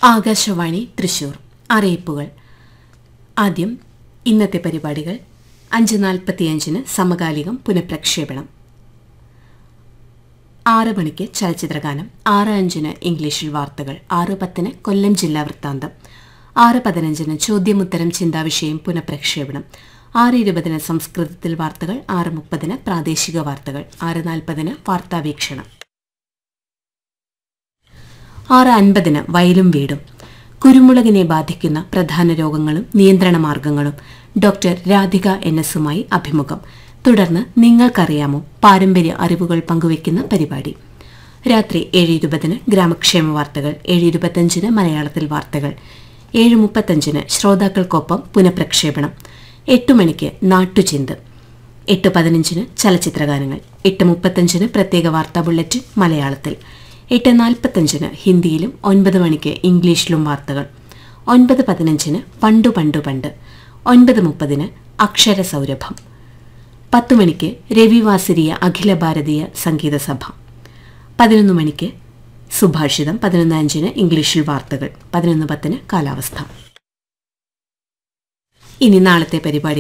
ആകാശവാണി തൃശൂർ അറിയിപ്പുകൾ. ആദ്യം ഇന്നത്തെ പരിപാടികൾ. 5:45 സമകാലികം പുനഃപ്രക്ഷേപണം. 6 മണിക്ക് ചലച്ചിത്രഗാനം. 6:05 ഇംഗ്ലീഷിൽ വാർത്തകൾ. 6:10 കൊല്ലം ജില്ലാ വൃത്താന്തം. 6:15 ചോദ്യമുത്തരം ചിന്താവിഷയം പുനഃപ്രക്ഷേപണം. 6:20 സംസ്കൃതത്തിൽ വാർത്തകൾ. 6:30 പ്രാദേശിക വാർത്തകൾ. 6:40 വാർത്താവീക്ഷണം. 6:50 വയലും വീടും. കുരുമുളകിനെ ബാധിക്കുന്ന പ്രധാന രോഗങ്ങളും നിയന്ത്രണ മാർഗങ്ങളും ഡോക്ടർ രാധിക NS-മായി അഭിമുഖം. തുടർന്ന് നിങ്ങൾക്കറിയാമോ പാരമ്പര്യ അറിവുകൾ പങ്കുവയ്ക്കുന്ന പരിപാടി. രാത്രി 7:20 ഗ്രാമക്ഷേമ വാർത്തകൾ. 7:25 മലയാളത്തിൽ വാർത്തകൾ. 7:35 ശ്രോതാക്കൾക്കൊപ്പം പുനഃപ്രക്ഷേപണം. 8 മണിക്ക് നാട്ടുചിന്ത്. 8:15 ചലച്ചിത്രഗാനങ്ങൾ. 8:35 പ്രത്യേക വാർത്താ ബുള്ളറ്റിൻ മലയാളത്തിൽ. 8:45 ഹിന്ദിയിലും 9 മണിക്ക് ഇംഗ്ലീഷിലും വാർത്തകൾ. 9:15 പണ്ടു പണ്ടു പണ്ട്. 9:30 അക്ഷരസൗരഭം. 10 മണിക്ക് രവിവാസരീയ അഖില ഭാരതീയ സംഗീത സഭ. 11 മണിക്ക് സുഭാഷിതം. 11:05 ഇംഗ്ലീഷിൽ വാർത്തകൾ. 11:10 കാലാവസ്ഥ. ഇനി നാളത്തെ പരിപാടി.